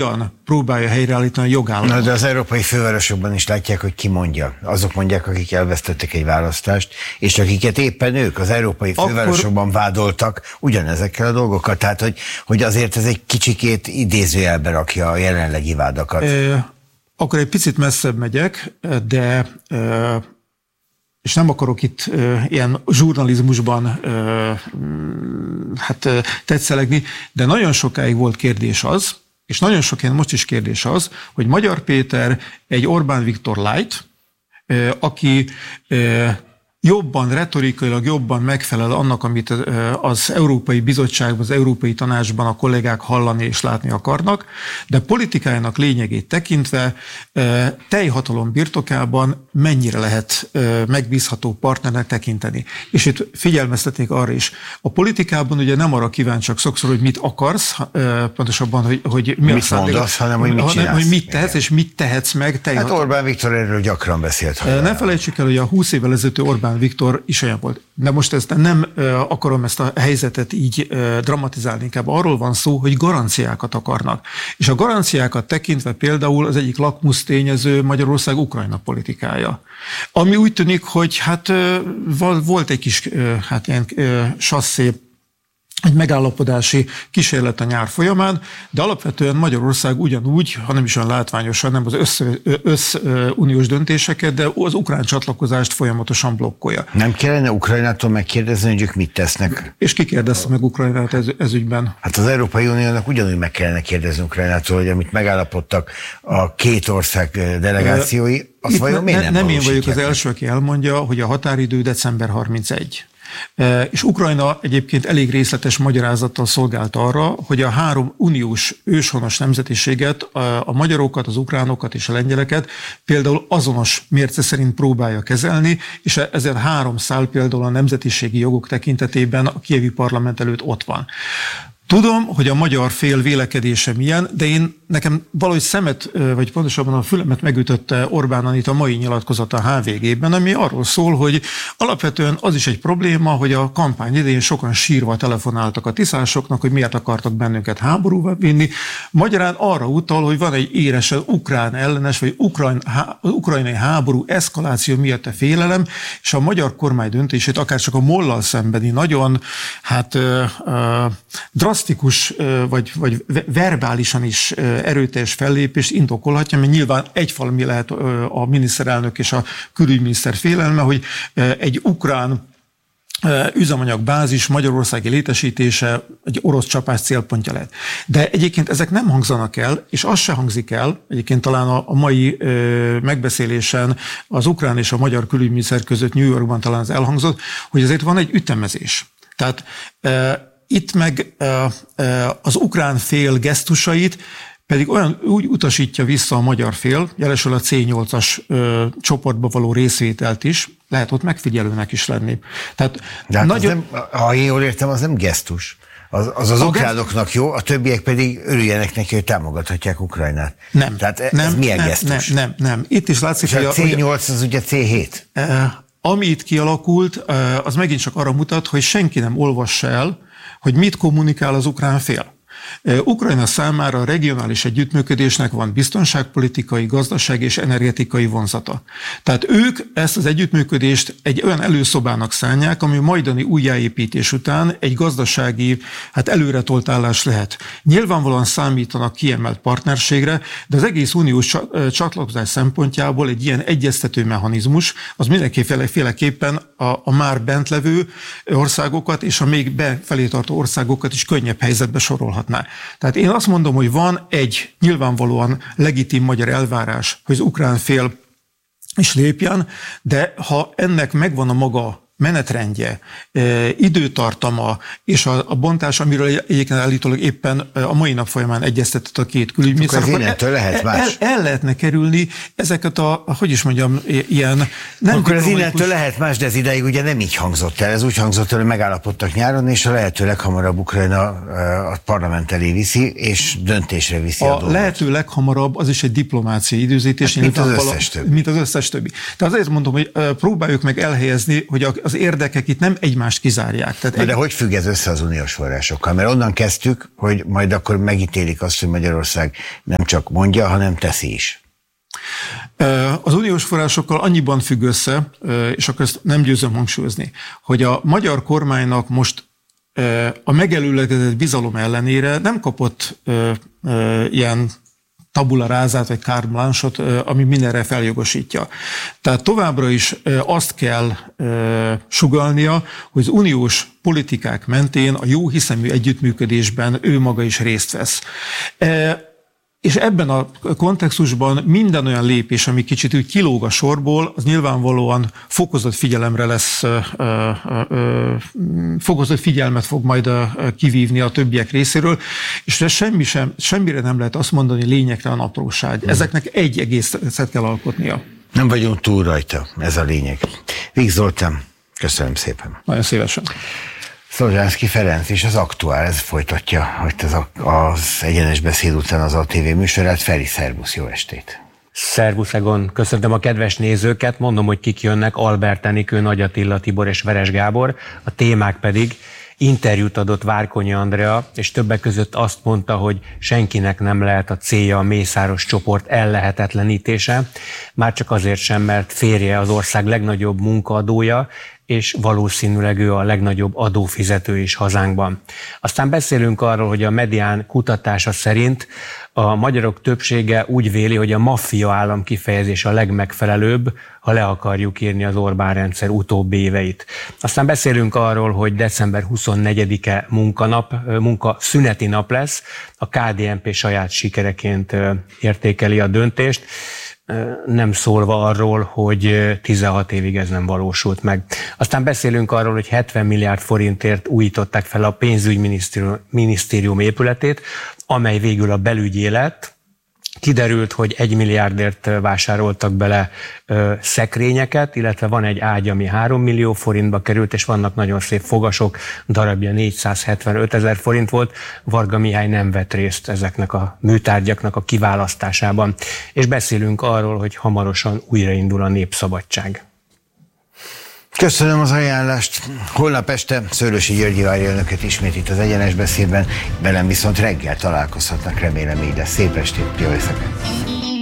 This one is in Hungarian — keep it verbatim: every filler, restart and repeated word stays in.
hogyan próbálja helyreállítani a jogállamot. Na, de az európai fővárosokban is látják, hogy ki mondja. Azok mondják, akik elvesztettek egy választást, és akiket éppen ők az európai fővárosokban Akkor... vádoltak ugyanezekkel a dolgokkal. Tehát, hogy, hogy azért ez egy kicsikét idézőjelbe rakja a jelenlegi vádakat. E, akkor egy picit messzebb megyek, de e, és nem akarok itt e, ilyen zsurnalizmusban e, hát e, tetszelegni, de nagyon sokáig volt kérdés az, és nagyon sok ilyen most is kérdés az, hogy Magyar Péter egy Orbán Viktor light, e, aki e, jobban, retorikailag jobban megfelel annak, amit az Európai Bizottságban, az Európai Tanácsban a kollégák hallani és látni akarnak, de politikájának lényegét tekintve teljhatalom birtokában mennyire lehet megbízható partnernek tekinteni. És itt figyelmeztetnék arra is. A politikában ugye nem arra kíváncsiak sokszor, hogy mit akarsz, pontosabban, hogy, hogy mi mit mondasz, hanem hogy mit csinálsz. Hanem, hogy mit tehetsz, és mit tehetsz meg. Hát Orbán Viktor erről gyakran beszélt. Ne felejtsük el, hogy a húsz évvel ezelőtti Orbán Viktor is olyan volt. De most ezt nem uh, akarom ezt a helyzetet így uh, dramatizálni, inkább arról van szó, hogy garanciákat akarnak. És a garanciákat tekintve például az egyik lakmusz tényező Magyarország Ukrajna politikája. Ami úgy tűnik, hogy hát uh, volt egy kis uh, hát ilyen uh, sasszé, egy megállapodási kísérlet a nyár folyamán, de alapvetően Magyarország ugyanúgy, hanem is olyan látványosan, nem az össz-uniós döntéseket, de az ukrán csatlakozást folyamatosan blokkolja. Nem kellene Ukrajnától megkérdezni, hogy ők mit tesznek? És ki kérdezte meg Ukrajnát ez, ez ügyben? Hát az Európai Uniónak ugyanúgy meg kellene kérdezni Ukrajnától, hogy amit megállapodtak a két ország delegációi, azt Itt vajon miért ne, nem Nem én vagyok az meg? első, aki elmondja, hogy a határidő december harmincegy. És Ukrajna egyébként elég részletes magyarázattal szolgált arra, hogy a három uniós őshonos nemzetiséget, a magyarokat, az ukránokat és a lengyeleket például azonos mérce szerint próbálja kezelni, és ezért három szál például a nemzetiségi jogok tekintetében a kijevi parlament előtt ott van. Tudom, hogy a magyar fél vélekedése milyen, de én nekem valahogy szemet, vagy pontosabban a fülemet megütötte Orbán Anita mai nyilatkozata a há vé gében, ami arról szól, hogy alapvetően az is egy probléma, hogy a kampány idején sokan sírva telefonáltak a tiszásoknak, hogy miért akartak bennünket háborúba vinni. Magyarán arra utal, hogy van egy éresen ukrán ellenes, vagy ukrajn, há, ukrajnai háború eszkaláció miatt a félelem, és a magyar kormány döntését akár csak a mollal szembeni nagyon, hát uh, uh, drasztikus, vagy, vagy verbálisan is erőteljes fellépést indokolhatja, mert nyilván egyfalmi lehet a miniszterelnök és a külügyminiszter félelme, hogy egy ukrán üzemanyagbázis magyarországi létesítése egy orosz csapás célpontja lehet. De egyébként ezek nem hangzanak el, és az se hangzik el, egyébként talán a, a mai ö, megbeszélésen az ukrán és a magyar külügyminiszter között New Yorkban talán az elhangzott, hogy azért van egy ütemezés. Tehát ö, itt meg az ukrán fél gesztusait pedig olyan úgy utasítja vissza a magyar fél, jelesül a cé nyolcas ö, csoportba való részvételt is, lehet ott megfigyelőnek is lenni. Tehát de hát nagyon... nem, ha én jól értem, az nem gesztus. Az az, az ukránoknak jó, a többiek pedig örüljenek neki, hogy támogathatják Ukrajnát. Nem. Tehát ez nem, milyen nem, gesztus? Nem, nem, nem. Itt is látszik, és hogy a cé nyolc az ugye cé hét. Ami itt kialakult, az megint csak arra mutat, hogy senki nem olvassa el, hogy mit kommunikál az ukrán fél. Ukrajna számára a regionális együttműködésnek van biztonságpolitikai, gazdasági és energetikai vonzata. Tehát ők ezt az együttműködést egy olyan előszobának szánják, ami majdani újjáépítés után egy gazdasági, hát előretoltálás lehet. Nyilvánvalóan számítanak kiemelt partnerségre, de az egész uniós csatlakozás szempontjából egy ilyen egyeztető mechanizmus, az mindenképpen a, a már bent levő országokat és a még befelé tartó országokat is könnyebb helyzetbe sorolhatná. Tehát én azt mondom, hogy van egy nyilvánvalóan legitim magyar elvárás, hogy az ukrán fél is lépjen, de ha ennek megvan a maga menetrendje, időtartama és a, a bontás, amiről egyébként állítólag éppen a mai nap folyamán egyeztetett a két külügyminiszter, akkor innentől lehet más. El, el lehetne kerülni ezeket a, hogy is mondjam, ilyen... Nem akkor ez innentől lehet más, de ez ideig ugye nem így hangzott el. Ez úgy hangzott el, hogy megállapodtak nyáron, és a lehető leghamarabb Ukrajna a parlament elé viszi, és döntésre viszi a, a dolgot. Lehető leghamarabb az is egy diplomáciai időzítés, hát, mint, az összes többi. mint az összes többi. Tehát azért mondom, hogy próbáljuk meg elhelyezni, hogy az az érdekek itt nem egymást kizárják. Tehát de, egy... de hogy függ ez össze az uniós forrásokkal? Mert onnan kezdtük, hogy majd akkor megítélik azt, hogy Magyarország nem csak mondja, hanem teszi is. Az uniós forrásokkal annyiban függ össze, és akkor ezt nem győzöm hangsúlyozni, hogy a magyar kormánynak most a megelőlegezett bizalom ellenére nem kapott ilyen tabula rását vagy carte blanche-ot, ami mindenre feljogosítja. Tehát továbbra is azt kell sugallnia, hogy az uniós politikák mentén a jó hiszemű együttműködésben ő maga is részt vesz. És ebben a kontextusban minden olyan lépés, ami kicsit úgy kilóg a sorból, az nyilvánvalóan fokozott figyelemre lesz, fokozott figyelmet fog majd kivívni a többiek részéről, és semmi sem, semmire nem lehet azt mondani, lényegtelen apróság. Ezeknek egy egészet kell alkotnia. Nem vagyunk túl rajta, ez a lényeg. Vig Zoltán, köszönöm szépen. Nagyon szívesen. Szolzsánszky Ferenc és az Aktuál, ez folytatja, hogy az, az Egyenes Beszéd után az á té vé műsorát. Feri, szervusz, jó estét! Szervusz, Egon! Köszöntöm a kedves nézőket, mondom, hogy kik jönnek: Albert Enikő, Nagy Attila Tibor és Veres Gábor, a témák pedig: interjút adott Várkonyi Andrea, és többek között azt mondta, hogy senkinek nem lehet a célja a Mészáros csoport ellehetetlenítése, már csak azért sem, mert férje az ország legnagyobb munkaadója, és valószínűleg ő a legnagyobb adófizető is hazánkban. Aztán beszélünk arról, hogy a Medián kutatása szerint a magyarok többsége úgy véli, hogy a maffia állam kifejezés a legmegfelelőbb, ha le akarjuk írni az Orbán rendszer utóbbi éveit. Aztán beszélünk arról, hogy december huszonnegyedike munkanap, munkaszüneti nap lesz, a ká dé en pé saját sikereként értékeli a döntést, nem szólva arról, hogy tizenhat évig ez nem valósult meg. Aztán beszélünk arról, hogy hetven milliárd forintért újították fel a pénzügyminisztérium épületét, amely végül a belügyé lett. Kiderült, hogy egy milliárdért vásároltak bele ö, szekrényeket, illetve van egy ágy, ami három millió forintba került, és vannak nagyon szép fogasok, darabja négyszázhetvenöt ezer forint volt. Varga Mihály nem vett részt ezeknek a műtárgyaknak a kiválasztásában. És beszélünk arról, hogy hamarosan újraindul a Népszabadság. Köszönöm az ajánlást. Holnap este Szőlősi Györgyi várja önöket ismét itt az Egyenes Beszédben, velem viszont reggel találkozhatnak, remélem így lesz. Szép estét, jó éjszakát!